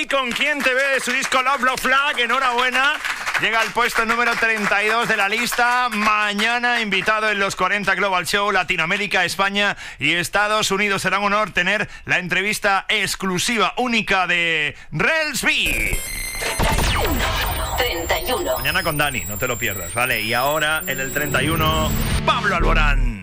con Quién te ve de su disco Love Love Flag. Enhorabuena. Llega al puesto número 32 de la lista. Mañana invitado en los 40 Global Show. Latinoamérica, España y Estados Unidos. Será un honor tener la entrevista exclusiva, única de Rels B. 31. Mañana con Dani, no te lo pierdas, ¿vale? Y ahora en el 31, Pablo Alborán.